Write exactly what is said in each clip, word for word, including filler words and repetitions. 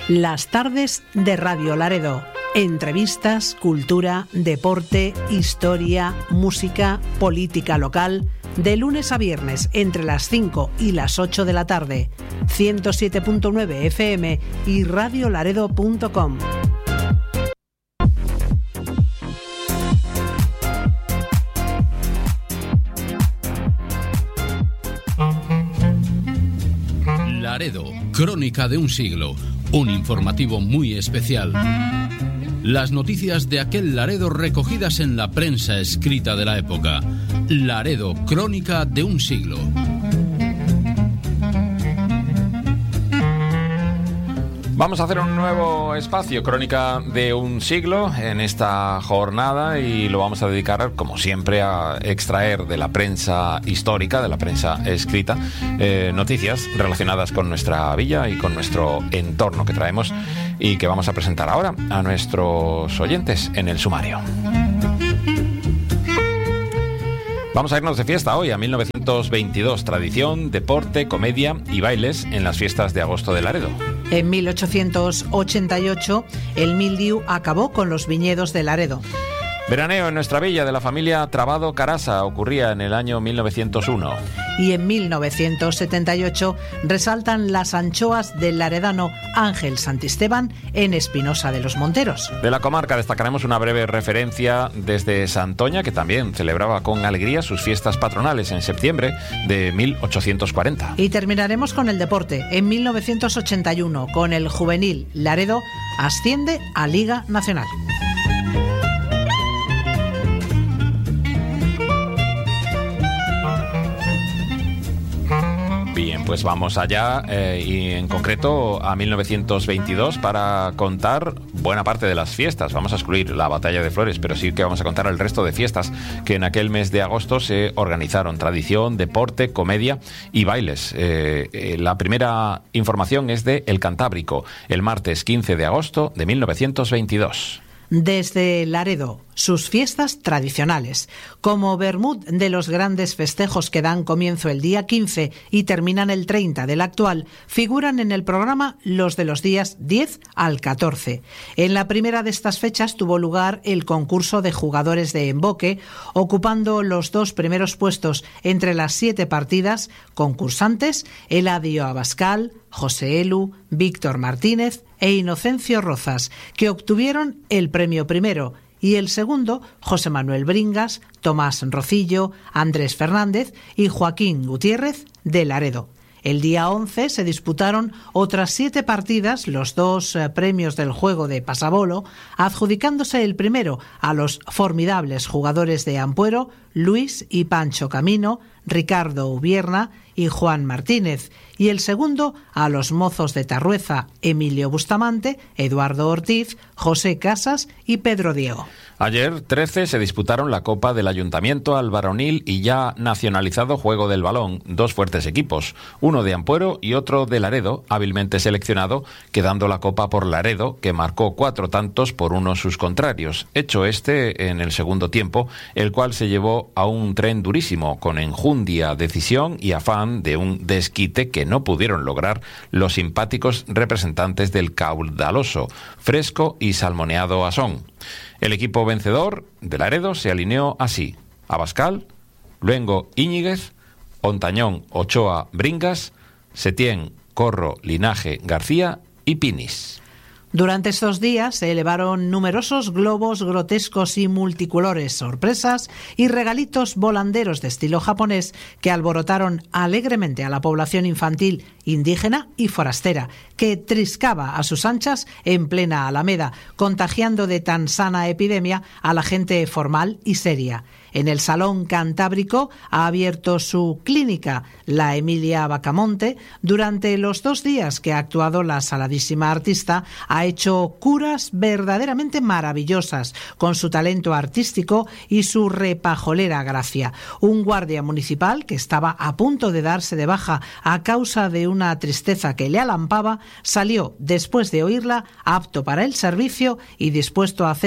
Las tardes de Radio Laredo. Entrevistas, cultura, deporte, historia, música, política local. De lunes a viernes entre las cinco y las ocho de la tarde. ciento siete punto nueve F M y radio laredo punto com. Laredo, crónica de un siglo. Un informativo muy especial. Las noticias de aquel Laredo recogidas en la prensa escrita de la época. Laredo, crónica de un siglo. Vamos a hacer un nuevo espacio, crónica de un siglo, en esta jornada, y lo vamos a dedicar, como siempre, a extraer de la prensa histórica, de la prensa escrita, eh, noticias relacionadas con nuestra villa y con nuestro entorno que traemos y que vamos a presentar ahora a nuestros oyentes en el sumario. Vamos a irnos de fiesta hoy a mil novecientos veintidós. Tradición, deporte, comedia y bailes en las fiestas de agosto de Laredo. En mil ochocientos ochenta y ocho, el mildiu acabó con los viñedos de Laredo. Veraneo en nuestra villa de la familia Trabado Carasa ocurría en el año mil novecientos uno. Y en mil novecientos setenta y ocho resaltan las anchoas del laredano Ángel Santisteban en Espinosa de los Monteros. De la comarca destacaremos una breve referencia desde Santoña, que también celebraba con alegría sus fiestas patronales en septiembre de mil ochocientos cuarenta. Y terminaremos con el deporte. En mil novecientos ochenta y uno, con el juvenil Laredo, asciende a Liga Nacional. Bien, pues vamos allá eh, y en concreto a mil novecientos veintidós para contar buena parte de las fiestas. Vamos a excluir la Batalla de Flores, pero sí que vamos a contar el resto de fiestas que en aquel mes de agosto se organizaron. Tradición, deporte, comedia y bailes. Eh, eh, la primera información es de El Cantábrico, el martes quince de agosto de mil novecientos veintidós. Desde Laredo, sus fiestas tradicionales, como Bermud de los grandes festejos que dan comienzo el día quince y terminan el treinta del actual, figuran en el programa los de los días diez al catorce. En la primera de estas fechas tuvo lugar el concurso de jugadores de emboque, ocupando los dos primeros puestos entre las siete partidas concursantes Eladio Abascal, José Elu, Víctor Martínez e Inocencio Rozas, que obtuvieron el premio primero, y el segundo, José Manuel Bringas, Tomás Rocillo, Andrés Fernández y Joaquín Gutiérrez de Laredo. El día once se disputaron otras siete partidas, los dos eh, premios del juego de pasabolo, adjudicándose el primero a los formidables jugadores de Ampuero, Luis y Pancho Camino, Ricardo Ubierna y Juan Martínez, y el segundo a los mozos de Tarrueza, Emilio Bustamante, Eduardo Ortiz, José Casas y Pedro Diego. Ayer, trece, se disputaron la Copa del Ayuntamiento al varonil y ya nacionalizado Juego del Balón, dos fuertes equipos, uno de Ampuero y otro de Laredo, hábilmente seleccionado, quedando la Copa por Laredo, que marcó cuatro tantos por uno sus contrarios, hecho este en el segundo tiempo, el cual se llevó a un tren durísimo, con enjundia, decisión y afán de un desquite que no pudieron lograr los simpáticos representantes del caudaloso, fresco y salmoneado Asón. El equipo vencedor de Laredo se alineó así: Abascal, Luengo Íñiguez, Ontañón Ochoa Bringas, Setién Corro Linaje García y Pinis. Durante estos días se elevaron numerosos globos grotescos y multicolores, sorpresas y regalitos volanderos de estilo japonés que alborotaron alegremente a la población infantil, indígena y forastera, que triscaba a sus anchas en plena Alameda, contagiando de tan sana epidemia a la gente formal y seria. En el Salón Cantábrico ha abierto su clínica la Emilia Bacamonte. Durante los dos días que ha actuado la saladísima artista, ha hecho curas verdaderamente maravillosas con su talento artístico y su repajolera gracia. Un guardia municipal que estaba a punto de darse de baja a causa de una tristeza que le alampaba, salió después de oírla apto para el servicio y dispuesto a hacer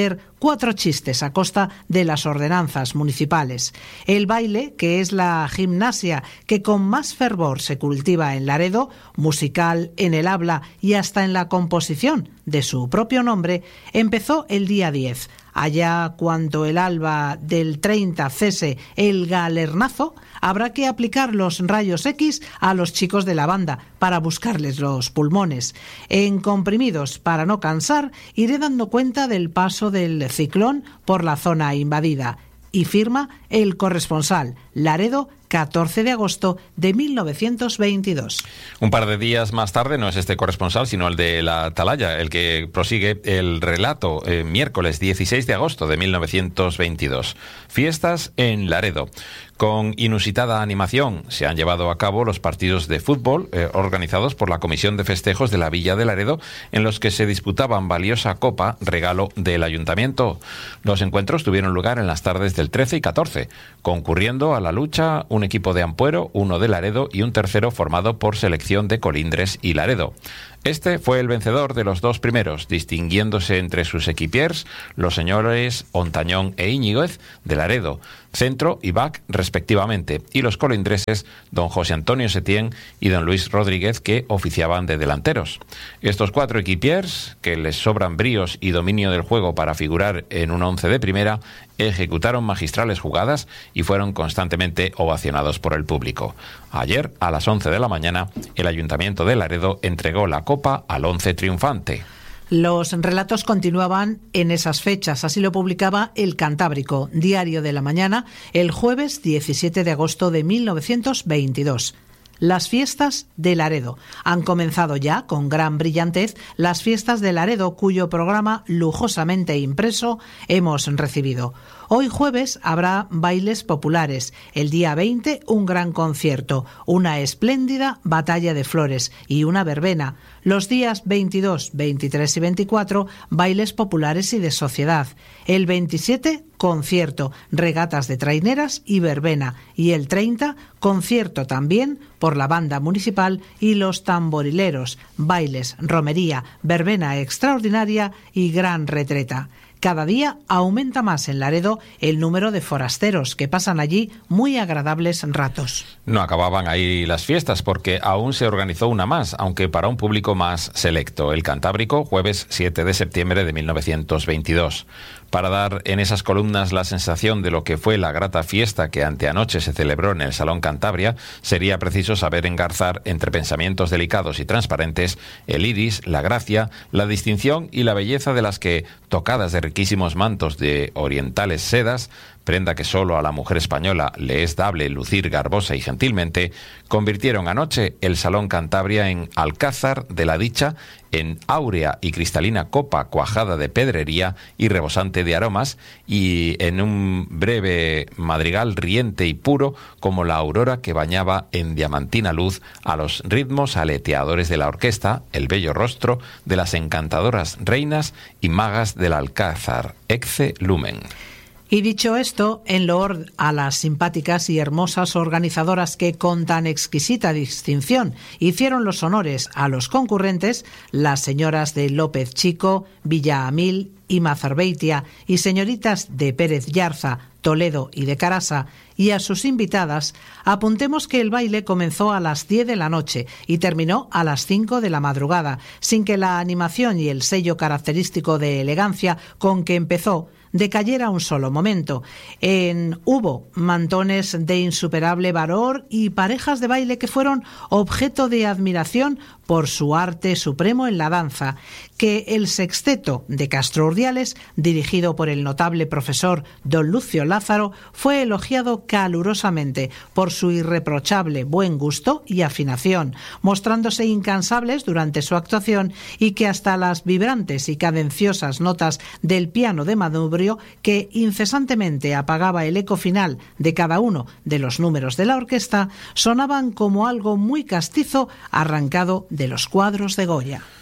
cuatro chistes a costa de las ordenanzas municipales. El baile, que es la gimnasia que con más fervor se cultiva en Laredo, musical, en el habla y hasta en la composición de su propio nombre, empezó el día diez. Allá cuando el alba del treinta cese el galernazo, habrá que aplicar los rayos X a los chicos de la banda para buscarles los pulmones. En comprimidos para no cansar, iré dando cuenta del paso del ciclón por la zona invadida. Y firma el corresponsal, Laredo, catorce de agosto de mil novecientos veintidós. Un par de días más tarde no es este corresponsal, sino el de la Atalaya, el que prosigue el relato, eh, miércoles dieciséis de agosto de mil novecientos veintidós. Fiestas en Laredo. Con inusitada animación se han llevado a cabo los partidos de fútbol eh, organizados por la Comisión de Festejos de la Villa de Laredo, en los que se disputaban valiosa copa, regalo del Ayuntamiento. Los encuentros tuvieron lugar en las tardes del trece y catorce, concurriendo a la lucha un equipo de Ampuero, uno de Laredo y un tercero formado por selección de Colindres y Laredo. Este fue el vencedor de los dos primeros, distinguiéndose entre sus equipiers los señores Ontañón e Íñiguez de Laredo, centro y back respectivamente, y los colindreses don José Antonio Setién y don Luis Rodríguez, que oficiaban de delanteros. Estos cuatro equipiers, que les sobran bríos y dominio del juego para figurar en un once de primera, ejecutaron magistrales jugadas y fueron constantemente ovacionados por el público. Ayer, a las once de la mañana, el Ayuntamiento de Laredo entregó la copa al once triunfante. Los relatos continuaban en esas fechas, así lo publicaba El Cantábrico, Diario de la Mañana, el jueves diecisiete de agosto de mil novecientos veintidós. Las fiestas de Laredo. Han comenzado ya, con gran brillantez, las fiestas de Laredo, cuyo programa lujosamente impreso hemos recibido. Hoy jueves habrá bailes populares, el día veinte un gran concierto, una espléndida batalla de flores y una verbena. Los días veintidós, veintitrés y veinticuatro, bailes populares y de sociedad. El veintisiete, concierto, regatas de traineras y verbena. Y el treinta, concierto también por la banda municipal y los tamborileros, bailes, romería, verbena extraordinaria y gran retreta. Cada día aumenta más en Laredo el número de forasteros que pasan allí muy agradables ratos. No acababan ahí las fiestas porque aún se organizó una más, aunque para un público más selecto. El Cantábrico, jueves siete de septiembre de mil novecientos veintidós. Para dar en esas columnas la sensación de lo que fue la grata fiesta que anteanoche se celebró en el Salón Cantabria, sería preciso saber engarzar entre pensamientos delicados y transparentes el iris, la gracia, la distinción y la belleza de las que, tocadas de riquísimos mantos de orientales sedas, prenda que solo a la mujer española le es dable lucir garbosa y gentilmente, convirtieron anoche el Salón Cantabria en alcázar de la dicha, en áurea y cristalina copa cuajada de pedrería y rebosante de aromas, y en un breve madrigal riente y puro como la aurora que bañaba en diamantina luz a los ritmos aleteadores de la orquesta, el bello rostro de las encantadoras reinas y magas del alcázar, ecce lumen. Y dicho esto, en loor a las simpáticas y hermosas organizadoras que con tan exquisita distinción hicieron los honores a los concurrentes, las señoras de López Chico, Villa Amil y Mazarbeitia y señoritas de Pérez Yarza, Toledo y de Carasa, y a sus invitadas, apuntemos que el baile comenzó a las diez de la noche y terminó a las cinco de la madrugada, sin que la animación y el sello característico de elegancia con que empezó decayera un solo momento. En hubo mantones de insuperable valor y parejas de baile que fueron objeto de admiración por su arte supremo en la danza, que el sexteto de Castro Urdiales, dirigido por el notable profesor don Lucio Lázaro, fue elogiado calurosamente por su irreprochable buen gusto y afinación, mostrándose incansables durante su actuación, y que hasta las vibrantes y cadenciosas notas del piano de manubrio, que incesantemente apagaba el eco final de cada uno de los números de la orquesta, sonaban como algo muy castizo arrancado de los cuadros de Goya.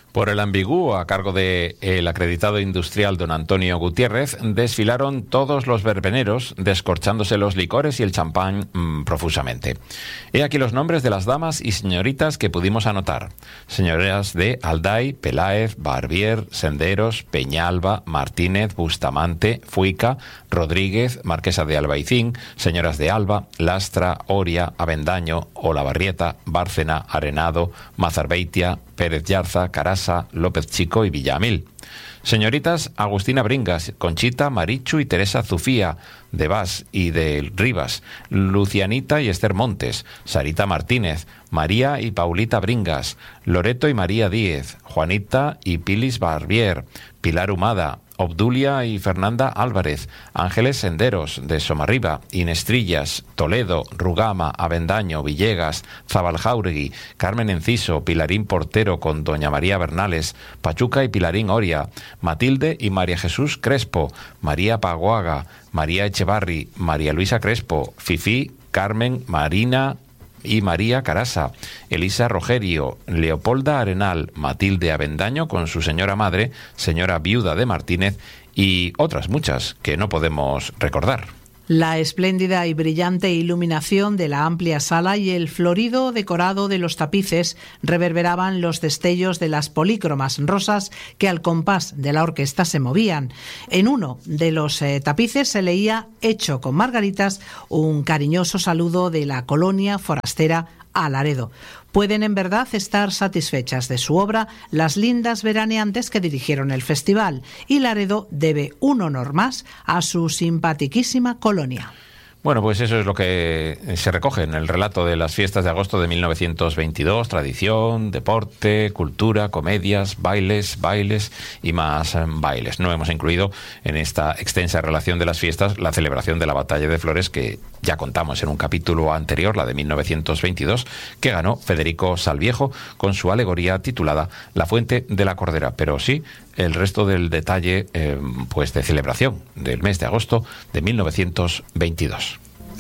Por el Ambigú, a cargo del acreditado industrial don Antonio Gutiérrez, desfilaron todos los verbeneros, descorchándose los licores y el champán mmm, profusamente. He aquí los nombres de las damas y señoritas que pudimos anotar. Señoras de Alday, Peláez, Barbier, Senderos, Peñalba, Martínez, Bustamante, Fuica, Rodríguez, Marquesa de Albaicín, señoras de Alba, Lastra, Oria, Avendaño, Olavarrieta, Bárcena, Arenado, Mazarbeitia, Pérez Yarza, Carasa, López Chico y Villamil. Señoritas Agustina Bringas, Conchita, Marichu y Teresa Zufía, de Bas y de Rivas, Lucianita y Esther Montes, Sarita Martínez, María y Paulita Bringas, Loreto y María Díez, Juanita y Pilis Barbier, Pilar Humada, Obdulia y Fernanda Álvarez, Ángeles Senderos, de Somarriba, Inestrillas, Toledo, Rugama, Avendaño, Villegas, Zabaljauregui, Carmen Enciso, Pilarín Portero con doña María Bernales, Pachuca y Pilarín Oria, Matilde y María Jesús Crespo, María Paguaga, María Echevarri, María Luisa Crespo, Fifí, Carmen, Marina y María Carasa, Elisa Rogerio, Leopolda Arenal, Matilde Avendaño con su señora madre, señora viuda de Martínez y otras muchas que no podemos recordar. La espléndida y brillante iluminación de la amplia sala y el florido decorado de los tapices reverberaban los destellos de las polícromas rosas que al compás de la orquesta se movían. En uno de los eh, tapices se leía, hecho con margaritas, un cariñoso saludo de la colonia forastera a Laredo. Pueden en verdad estar satisfechas de su obra las lindas veraneantes que dirigieron el festival, y Laredo debe un honor más a su simpatiquísima colonia. Bueno, pues eso es lo que se recoge en el relato de las fiestas de agosto de mil novecientos veintidós, tradición, deporte, cultura, comedias, bailes, bailes y más bailes. No hemos incluido en esta extensa relación de las fiestas la celebración de la Batalla de Flores, que ya contamos en un capítulo anterior, la de mil novecientos veintidós, que ganó Federico Salviejo con su alegoría titulada La Fuente de la Cordera, pero sí el resto del detalle eh, pues de celebración del mes de agosto de mil novecientos veintidós.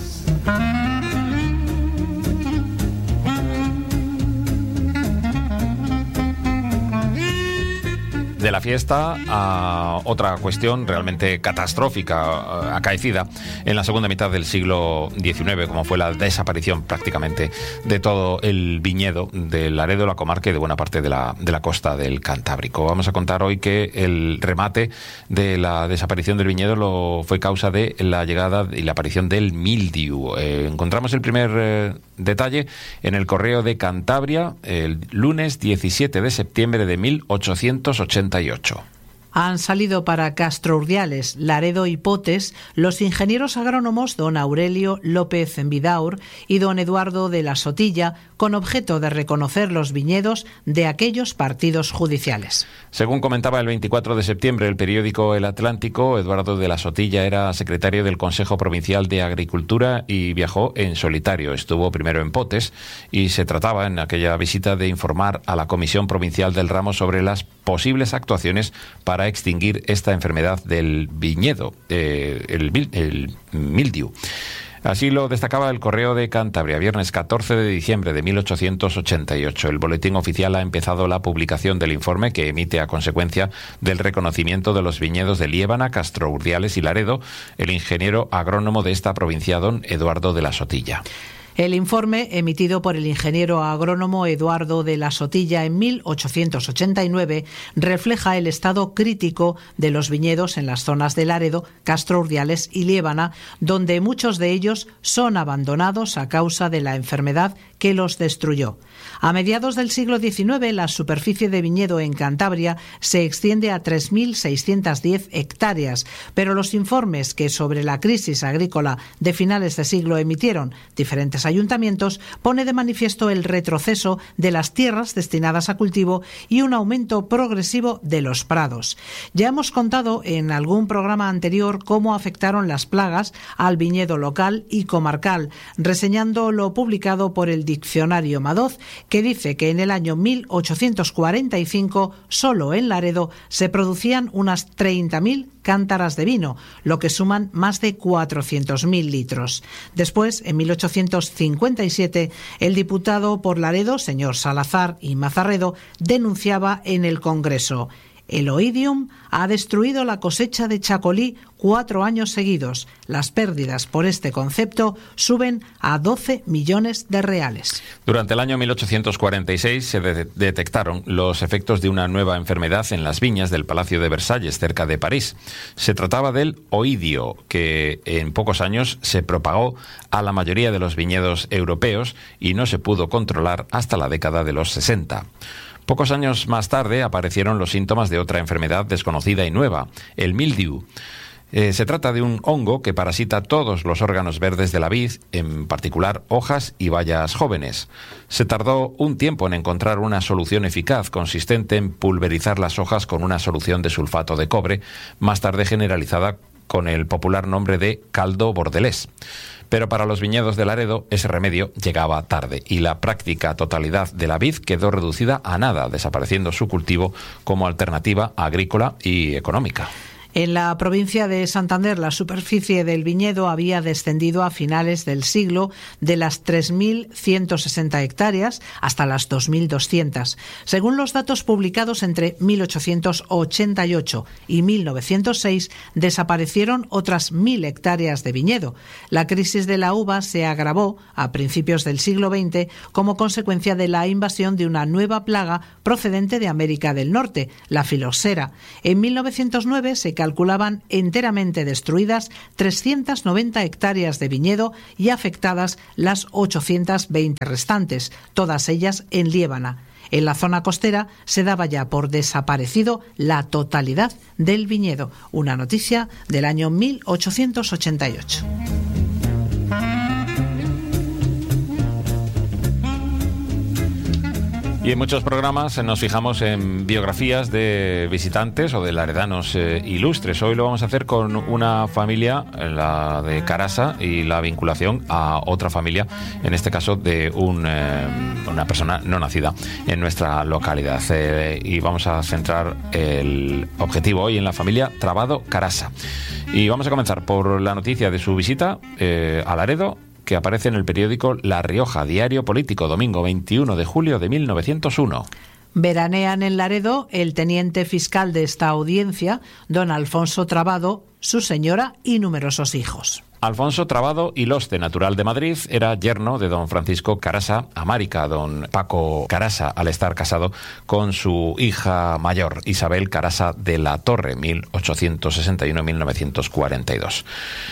De la fiesta a otra cuestión realmente catastrófica acaecida en la segunda mitad del siglo diecinueve, como fue la desaparición prácticamente de todo el viñedo de Laredo, la comarca y de buena parte de la, de la costa del Cantábrico. Vamos a contar hoy que el remate de la desaparición del viñedo lo fue causa de la llegada y la aparición del mildiu. Eh, encontramos el primer eh, detalle en el Correo de Cantabria el lunes diecisiete de septiembre de mil ochocientos ochenta y ocho. Han salido para Castro Urdiales, Laredo y Potes los ingenieros agrónomos don Aurelio López Vidaur y don Eduardo de la Sotilla, con objeto de reconocer los viñedos de aquellos partidos judiciales. Según comentaba el veinticuatro de septiembre el periódico El Atlántico, Eduardo de la Sotilla era secretario del Consejo Provincial de Agricultura y viajó en solitario. Estuvo primero en Potes y se trataba en aquella visita de informar a la Comisión Provincial del Ramo sobre las posibles actuaciones para extinguir esta enfermedad del viñedo, eh, el, el mildiu. Así lo destacaba el Correo de Cantabria, viernes catorce de diciembre de mil ochocientos ochenta y ocho. El boletín oficial ha empezado la publicación del informe que emite a consecuencia del reconocimiento de los viñedos de Liébana, Castro Urdiales y Laredo el ingeniero agrónomo de esta provincia, don Eduardo de la Sotilla. El informe, emitido por el ingeniero agrónomo Eduardo de la Sotilla en mil ochocientos ochenta y nueve, refleja el estado crítico de los viñedos en las zonas de Laredo, Castro Urdiales y Liébana, donde muchos de ellos son abandonados a causa de la enfermedad que los destruyó. A mediados del siglo diecinueve, la superficie de viñedo en Cantabria se extiende a tres mil seiscientas diez hectáreas, pero los informes que sobre la crisis agrícola de finales de siglo emitieron diferentes ayuntamientos pone de manifiesto el retroceso de las tierras destinadas a cultivo y un aumento progresivo de los prados. Ya hemos contado en algún programa anterior cómo afectaron las plagas al viñedo local y comarcal, reseñando lo publicado por el diccionario Madoz, que dice que en el año mil ochocientos cuarenta y cinco, solo en Laredo, se producían unas treinta mil cántaras de vino, lo que suman más de cuatrocientos mil litros. Después, en mil ochocientos cincuenta y siete, el diputado por Laredo, señor Salazar y Mazarredo, denunciaba en el Congreso: el oidium ha destruido la cosecha de chacolí cuatro años seguidos. Las pérdidas por este concepto suben a doce millones de reales. Durante el año mil ochocientos cuarenta y seis se de- detectaron los efectos de una nueva enfermedad en las viñas del Palacio de Versalles, cerca de París. Se trataba del oidio, que en pocos años se propagó a la mayoría de los viñedos europeos y no se pudo controlar hasta la década de los sesenta. Pocos años más tarde aparecieron los síntomas de otra enfermedad desconocida y nueva, el mildiu. Eh, se trata de un hongo que parasita todos los órganos verdes de la vid, en particular hojas y bayas jóvenes. Se tardó un tiempo en encontrar una solución eficaz, consistente en pulverizar las hojas con una solución de sulfato de cobre, más tarde generalizada con el popular nombre de caldo bordelés. Pero para los viñedos de Laredo ese remedio llegaba tarde y la práctica totalidad de la vid quedó reducida a nada, desapareciendo su cultivo como alternativa agrícola y económica. En la provincia de Santander, la superficie del viñedo había descendido a finales del siglo de las tres mil ciento sesenta hectáreas hasta las dos mil doscientas. Según los datos publicados entre mil ochocientos ochenta y ocho y mil novecientos seis, desaparecieron otras mil hectáreas de viñedo. La crisis de la uva se agravó a principios del siglo veinte como consecuencia de la invasión de una nueva plaga procedente de América del Norte, la filoxera. En mil novecientos nueve se calculaban enteramente destruidas trescientas noventa hectáreas de viñedo y afectadas las ochocientas veinte restantes, todas ellas en Liébana. En la zona costera se daba ya por desaparecido la totalidad del viñedo. Una noticia del año mil ochocientos ochenta y ocho. Y en muchos programas nos fijamos en biografías de visitantes o de laredanos eh, ilustres. Hoy lo vamos a hacer con una familia, la de Carasa, y la vinculación a otra familia, en este caso de un, eh, una persona no nacida en nuestra localidad. Eh, y vamos a centrar el objetivo hoy en la familia Trabado Carasa. Y vamos a comenzar por la noticia de su visita eh, a Laredo, que aparece en el periódico La Rioja, diario político, domingo veintiuno de julio de mil novecientos uno. Veranean en Laredo el teniente fiscal de esta audiencia, don Alfonso Trabado, su señora y numerosos hijos. Alfonso Trabado Iloste, natural de Madrid, era yerno de don Francisco Carasa Amárica, don Paco Carasa, al estar casado con su hija mayor, Isabel Carasa de la Torre, mil ochocientos sesenta y uno a mil novecientos cuarenta y dos.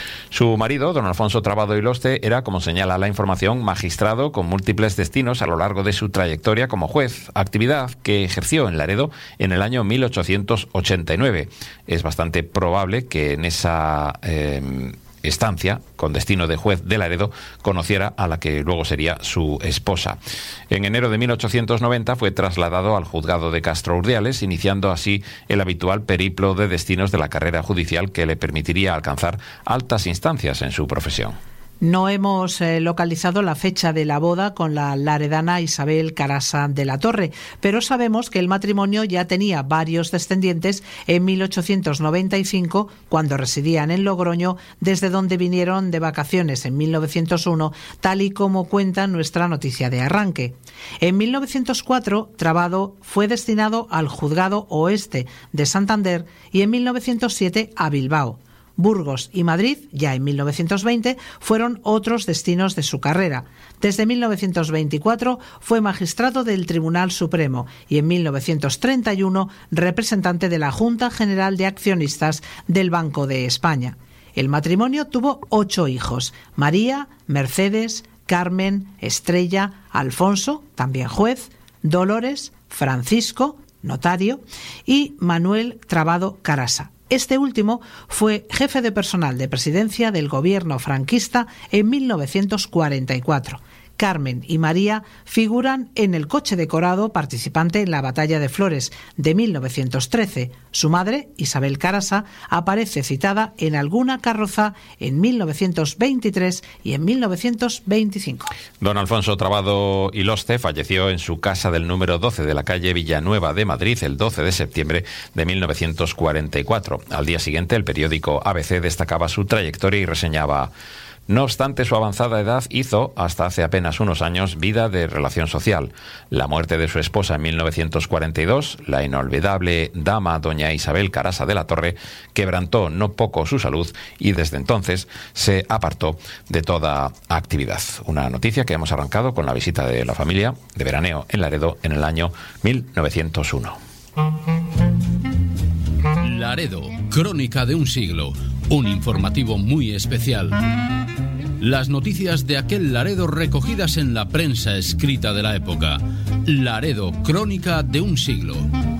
Su marido, don Alfonso Trabado Iloste, era, como señala la información, magistrado con múltiples destinos a lo largo de su trayectoria como juez, actividad que ejerció en Laredo en el año mil ochocientos ochenta y nueve. Es bastante probable que en esa eh, estancia, con destino de juez de Laredo, conociera a la que luego sería su esposa. En enero de mil ochocientos noventa fue trasladado al juzgado de Castro Urdiales, iniciando así el habitual periplo de destinos de la carrera judicial que le permitiría alcanzar altas instancias en su profesión. No hemos eh, localizado la fecha de la boda con la laredana Isabel Carasa de la Torre, pero sabemos que el matrimonio ya tenía varios descendientes en mil ochocientos noventa y cinco, cuando residían en Logroño, desde donde vinieron de vacaciones en mil novecientos uno, tal y como cuenta nuestra noticia de arranque. En mil novecientos cuatro, Trabado fue destinado al Juzgado Oeste de Santander y en mil novecientos siete a Bilbao. Burgos y Madrid, ya en mil novecientos veinte, fueron otros destinos de su carrera. Desde mil novecientos veinticuatro fue magistrado del Tribunal Supremo y en mil novecientos treinta y uno representante de la Junta General de Accionistas del Banco de España. El matrimonio tuvo ocho hijos: María, Mercedes, Carmen, Estrella, Alfonso, también juez, Dolores, Francisco, notario, y Manuel Trabado Carasa. Este último fue jefe de personal de presidencia del gobierno franquista en mil novecientos cuarenta y cuatro. Carmen y María figuran en el coche decorado participante en la Batalla de Flores de mil novecientos trece. Su madre, Isabel Carasa, aparece citada en alguna carroza en mil novecientos veintitrés y en mil novecientos veinticinco. Don Alfonso Trabado Iloste falleció en su casa del número doce de la calle Villanueva de Madrid el doce de septiembre de mil novecientos cuarenta y cuatro. Al día siguiente, el periódico A B C destacaba su trayectoria y reseñaba: no obstante su avanzada edad, hizo, hasta hace apenas unos años, vida de relación social. La muerte de su esposa en mil novecientos cuarenta y dos, la inolvidable dama doña Isabel Carasa de la Torre, quebrantó no poco su salud y desde entonces se apartó de toda actividad. Una noticia que hemos arrancado con la visita de la familia de veraneo en Laredo en el año mil novecientos uno. Laredo, crónica de un siglo. Un informativo muy especial. Las noticias de aquel Laredo recogidas en la prensa escrita de la época. Laredo, crónica de un siglo.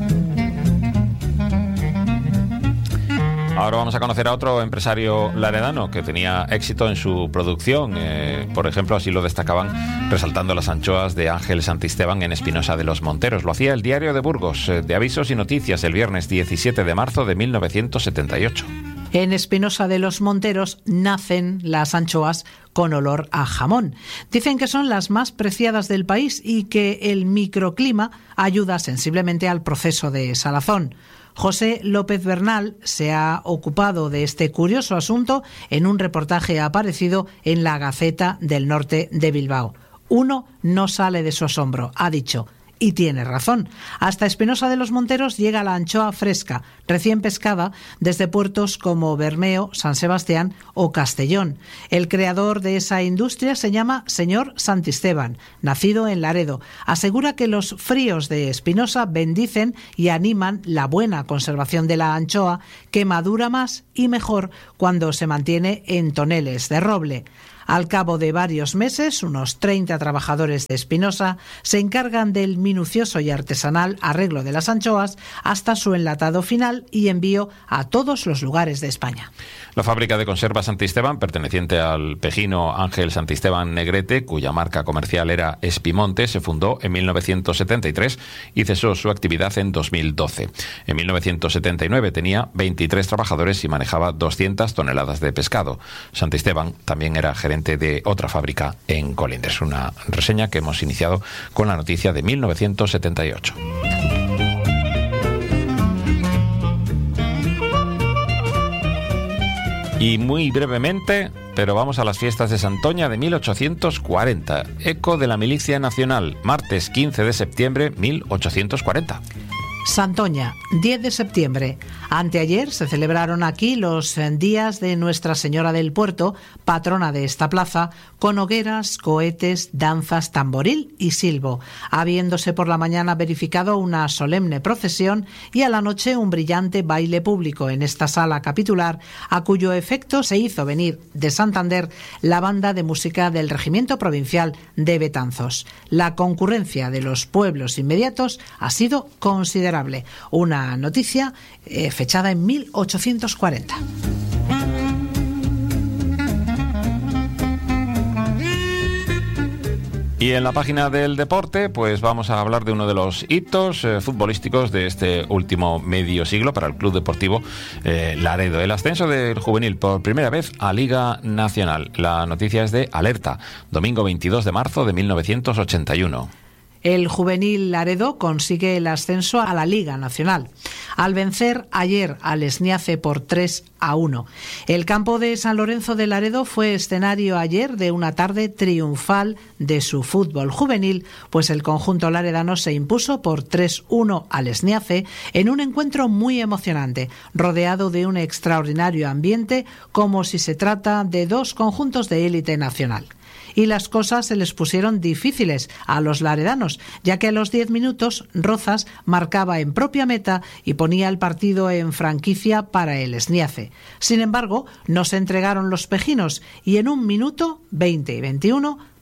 Ahora vamos a conocer a otro empresario laredano que tenía éxito en su producción. Eh, por ejemplo, así lo destacaban resaltando las anchoas de Ángel Santisteban en Espinosa de los Monteros. Lo hacía el Diario de Burgos, eh, de Avisos y Noticias, el viernes diecisiete de marzo de mil novecientos setenta y ocho. En Espinosa de los Monteros nacen las anchoas con olor a jamón. Dicen que son las más preciadas del país y que el microclima ayuda sensiblemente al proceso de salazón. José López Bernal se ha ocupado de este curioso asunto en un reportaje aparecido en la Gaceta del Norte de Bilbao. Uno no sale de su asombro, ha dicho. Y tiene razón. Hasta Espinosa de los Monteros llega la anchoa fresca, recién pescada, desde puertos como Bermeo, San Sebastián o Castellón. El creador de esa industria se llama señor Santisteban, nacido en Laredo. Asegura que los fríos de Espinosa bendicen y animan la buena conservación de la anchoa, que madura más y mejor cuando se mantiene en toneles de roble. Al cabo de varios meses, unos treinta trabajadores de Espinosa se encargan del minucioso y artesanal arreglo de las anchoas hasta su enlatado final y envío a todos los lugares de España. La fábrica de conservas Santisteban, perteneciente al pejino Ángel Santisteban Negrete, cuya marca comercial era Espimonte, se fundó en mil novecientos setenta y tres y cesó su actividad en dos mil doce. En mil novecientos setenta y nueve tenía veintitrés trabajadores y manejaba doscientas toneladas de pescado. Santisteban también era gerente de otra fábrica en Colindres. Una reseña que hemos iniciado con la noticia de mil novecientos setenta y ocho. Y muy brevemente, pero vamos a las fiestas de Santoña de mil ochocientos cuarenta. Eco de la Milicia Nacional, martes quince de septiembre mil ochocientos cuarenta. Santoña, diez de septiembre. Anteayer se celebraron aquí los días de Nuestra Señora del Puerto, patrona de esta plaza, con hogueras, cohetes, danzas, tamboril y silbo, habiéndose por la mañana verificado una solemne procesión y a la noche un brillante baile público en esta sala capitular, a cuyo efecto se hizo venir de Santander la banda de música del Regimiento Provincial de Betanzos. La concurrencia de los pueblos inmediatos ha sido considerable. Una noticia eh, fechada en mil ochocientos cuarenta. Y en la página del deporte, pues vamos a hablar de uno de los hitos eh, futbolísticos de este último medio siglo para el Club Deportivo eh, Laredo. El ascenso del juvenil por primera vez a Liga Nacional. La noticia es de Alerta, domingo veintidós de marzo de mil novecientos ochenta y uno. El juvenil Laredo consigue el ascenso a la Liga Nacional, al vencer ayer al Esniace por tres a uno. El campo de San Lorenzo de Laredo fue escenario ayer de una tarde triunfal de su fútbol juvenil, pues el conjunto laredano se impuso por tres uno al Esniace en un encuentro muy emocionante, rodeado de un extraordinario ambiente, como si se trata de dos conjuntos de élite nacional. Y las cosas se les pusieron difíciles a los laredanos, ya que a los diez minutos Rozas marcaba en propia meta y ponía el partido en franquicia para el Esniace. Sin embargo, no se entregaron los pejinos y en un minuto, veinte y veintiuno,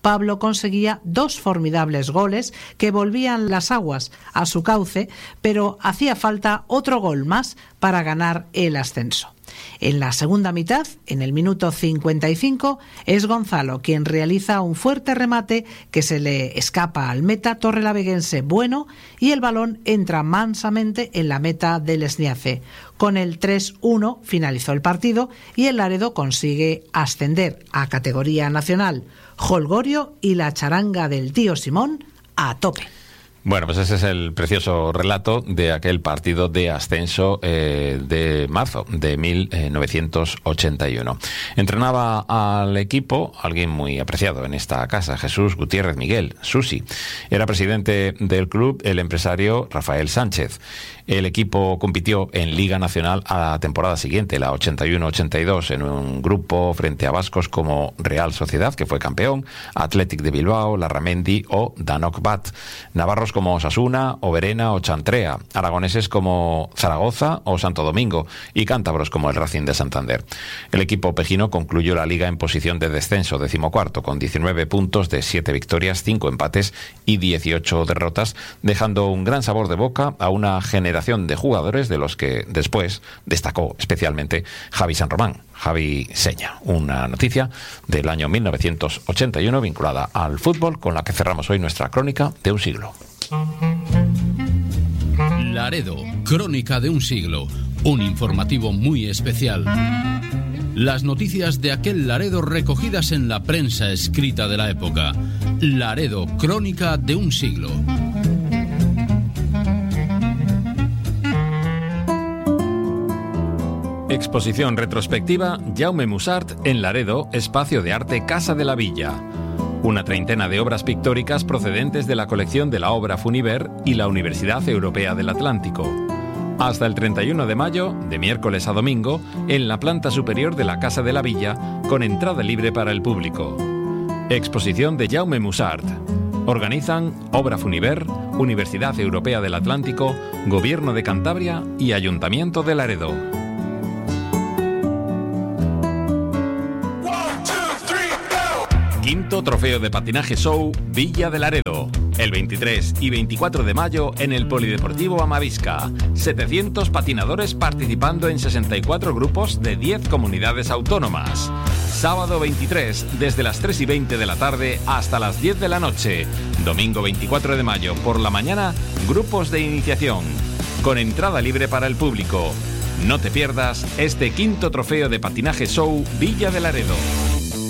Pablo conseguía dos formidables goles que volvían las aguas a su cauce, pero hacía falta otro gol más para ganar el ascenso. En la segunda mitad, en el minuto cincuenta y cinco, es Gonzalo quien realiza un fuerte remate que se le escapa al meta torrelaveguense Bueno y el balón entra mansamente en la meta del Esniace. Con el tres uno finalizó el partido y el Laredo consigue ascender a categoría nacional. Holgorio y la charanga del tío Simón a tope. Bueno, pues ese es el precioso relato de aquel partido de ascenso eh, de marzo de mil novecientos ochenta y uno. Entrenaba al equipo alguien muy apreciado en esta casa, Jesús Gutiérrez Miguel, Susi. Era presidente del club el empresario Rafael Sánchez. El equipo compitió en Liga Nacional a la temporada siguiente, la ochenta y uno ochenta y dos, en un grupo frente a vascos como Real Sociedad, que fue campeón, Athletic de Bilbao, Larramendi o Danok Bat, navarros como Osasuna, Oberena o Chantrea, aragoneses como Zaragoza o Santo Domingo y cántabros como el Racing de Santander. El equipo pejino concluyó la liga en posición de descenso, decimocuarto, con diecinueve puntos de siete victorias, cinco empates y dieciocho derrotas, dejando un gran sabor de boca a una generación de jugadores de los que después destacó especialmente Javi San Román, Javi Seña. Una noticia del año mil novecientos ochenta y uno vinculada al fútbol con la que cerramos hoy nuestra crónica de un siglo. Laredo, crónica de un siglo, un informativo muy especial. Las noticias de aquel Laredo recogidas en la prensa escrita de la época. Laredo, crónica de un siglo. Exposición retrospectiva Jaume Mussart en Laredo, Espacio de Arte Casa de la Villa. Una treintena de obras pictóricas procedentes de la colección de la Obra Funiver y la Universidad Europea del Atlántico. Hasta el treinta y uno de mayo, de miércoles a domingo, en la planta superior de la Casa de la Villa, con entrada libre para el público. Exposición de Jaume Mussart. Organizan Obra Funiver, Universidad Europea del Atlántico, Gobierno de Cantabria y Ayuntamiento de Laredo. Quinto Trofeo de Patinaje Show Villa de Laredo. El veintitrés y veinticuatro de mayo en el Polideportivo Amavisca. setecientos patinadores participando en sesenta y cuatro grupos de diez comunidades autónomas. Sábado veintitrés, desde las tres y veinte de la tarde hasta las diez de la noche. Domingo veinticuatro de mayo, por la mañana, grupos de iniciación. Con entrada libre para el público. No te pierdas este quinto Trofeo de Patinaje Show Villa de Laredo.